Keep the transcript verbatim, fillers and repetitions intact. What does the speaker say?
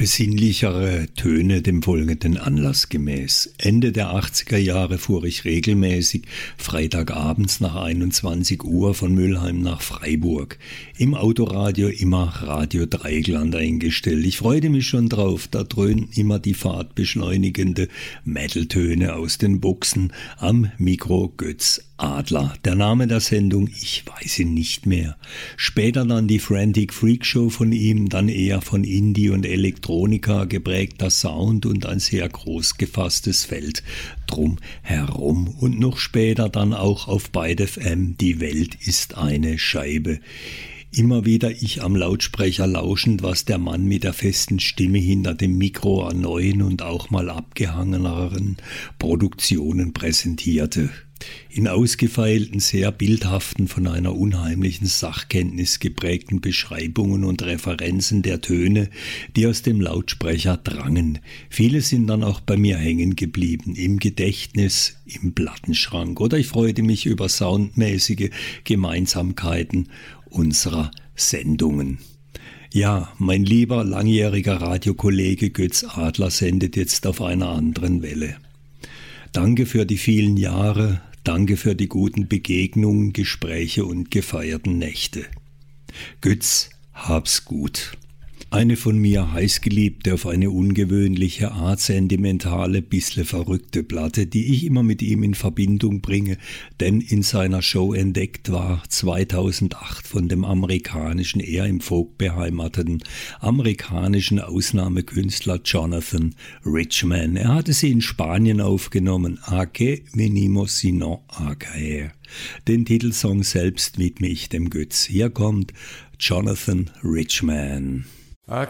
Besinnlichere Töne dem folgenden Anlass gemäß. Ende der achtziger Jahre fuhr ich regelmäßig freitagabends nach einundzwanzig Uhr von Mülheim nach Freiburg. Im Autoradio immer Radio Dreigland eingestellt. Ich freute mich schon drauf, da dröhnten immer die fahrtbeschleunigende Metal-Töne aus den Boxen. Am Mikro Götz Adler. Der Name der Sendung, ich weiß ihn nicht mehr. Später dann die Frantic Freak Show von ihm, dann eher von Indie und Elektronika geprägter Sound und ein sehr groß gefasstes Feld drum herum. Und noch später dann auch auf Byte F M, die Welt ist eine Scheibe. Immer wieder ich am Lautsprecher lauschend, was der Mann mit der festen Stimme hinter dem Mikro an neuen und auch mal abgehangeneren Produktionen präsentierte. In ausgefeilten, sehr bildhaften, von einer unheimlichen Sachkenntnis geprägten Beschreibungen und Referenzen der Töne, die aus dem Lautsprecher drangen. Viele sind dann auch bei mir hängen geblieben, im Gedächtnis, im Plattenschrank. Oder ich freute mich über soundmäßige Gemeinsamkeiten unserer Sendungen. Ja, mein lieber langjähriger Radiokollege Götz Adler sendet jetzt auf einer anderen Welle. Danke für die vielen Jahre, danke für die guten Begegnungen, Gespräche und gefeierten Nächte. Götz, hab's gut. Eine von mir heißgeliebte, auf eine ungewöhnliche Art sentimentale, bissle verrückte Platte, die ich immer mit ihm in Verbindung bringe, denn in seiner Show entdeckt war zweitausendacht von dem amerikanischen, eher im Folk beheimateten, amerikanischen Ausnahmekünstler Jonathan Richman. Er hatte sie in Spanien aufgenommen, A que venimos sino a caer. Den Titelsong selbst widme ich dem Götz. Hier kommt Jonathan Richman.